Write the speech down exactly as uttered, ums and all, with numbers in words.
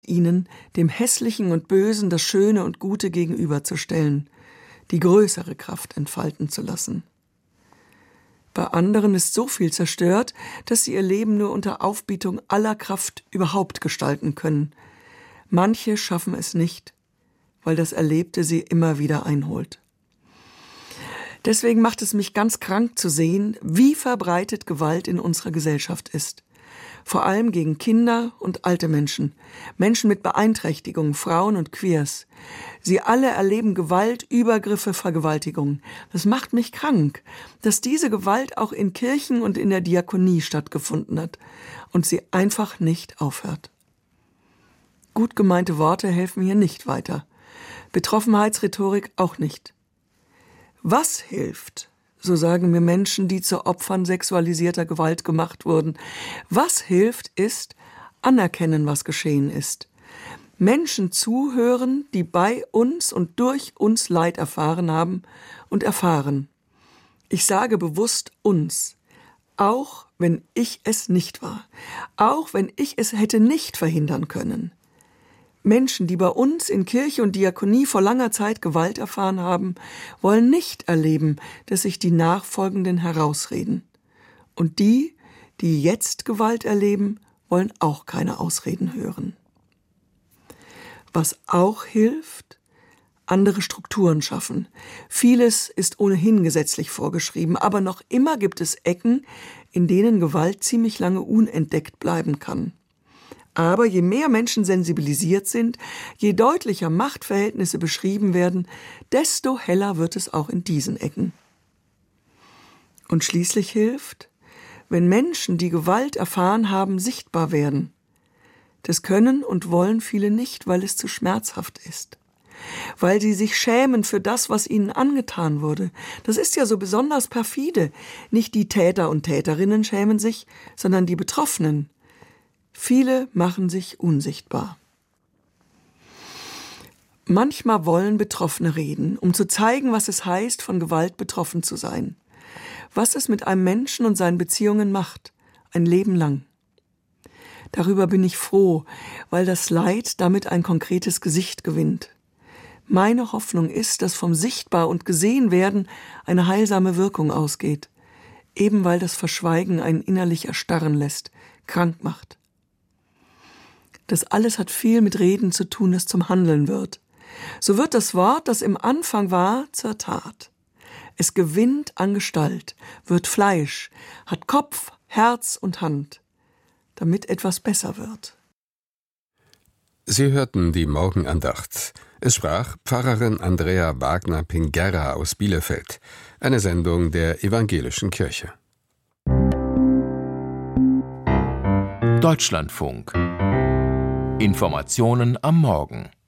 ihnen dem Hässlichen und Bösen das Schöne und Gute gegenüberzustellen, die größere Kraft entfalten zu lassen. Bei anderen ist so viel zerstört, dass sie ihr Leben nur unter Aufbietung aller Kraft überhaupt gestalten können. Manche schaffen es nicht, weil das Erlebte sie immer wieder einholt. Deswegen macht es mich ganz krank zu sehen, wie verbreitet Gewalt in unserer Gesellschaft ist. Vor allem gegen Kinder und alte Menschen, Menschen mit Beeinträchtigungen, Frauen und Queers. Sie alle erleben Gewalt, Übergriffe, Vergewaltigungen. Das macht mich krank, dass diese Gewalt auch in Kirchen und in der Diakonie stattgefunden hat und sie einfach nicht aufhört. Gut gemeinte Worte helfen hier nicht weiter. Betroffenheitsrhetorik auch nicht. Was hilft? So sagen mir Menschen, die zu Opfern sexualisierter Gewalt gemacht wurden. Was hilft, ist anerkennen, was geschehen ist. Menschen zuhören, die bei uns und durch uns Leid erfahren haben und erfahren. Ich sage bewusst uns, auch wenn ich es nicht war, auch wenn ich es hätte nicht verhindern können. Menschen, die bei uns in Kirche und Diakonie vor langer Zeit Gewalt erfahren haben, wollen nicht erleben, dass sich die Nachfolgenden herausreden. Und die, die jetzt Gewalt erleben, wollen auch keine Ausreden hören. Was auch hilft, andere Strukturen schaffen. Vieles ist ohnehin gesetzlich vorgeschrieben, aber noch immer gibt es Ecken, in denen Gewalt ziemlich lange unentdeckt bleiben kann. Aber je mehr Menschen sensibilisiert sind, je deutlicher Machtverhältnisse beschrieben werden, desto heller wird es auch in diesen Ecken. Und schließlich hilft, wenn Menschen, die Gewalt erfahren haben, sichtbar werden. Das können und wollen viele nicht, weil es zu schmerzhaft ist. Weil sie sich schämen für das, was ihnen angetan wurde. Das ist ja so besonders perfide. Nicht die Täter und Täterinnen schämen sich, sondern die Betroffenen. Viele machen sich unsichtbar. Manchmal wollen Betroffene reden, um zu zeigen, was es heißt, von Gewalt betroffen zu sein. Was es mit einem Menschen und seinen Beziehungen macht, ein Leben lang. Darüber bin ich froh, weil das Leid damit ein konkretes Gesicht gewinnt. Meine Hoffnung ist, dass vom Sichtbar- und Gesehenwerden eine heilsame Wirkung ausgeht, eben weil das Verschweigen einen innerlich erstarren lässt, krank macht. Das alles hat viel mit Reden zu tun, das zum Handeln wird. So wird das Wort, das im Anfang war, zur Tat. Es gewinnt an Gestalt, wird Fleisch, hat Kopf, Herz und Hand, damit etwas besser wird. Sie hörten die Morgenandacht. Es sprach Pfarrerin Andrea Wagner-Pingerra aus Bielefeld, eine Sendung der Evangelischen Kirche. Deutschlandfunk. Informationen am Morgen.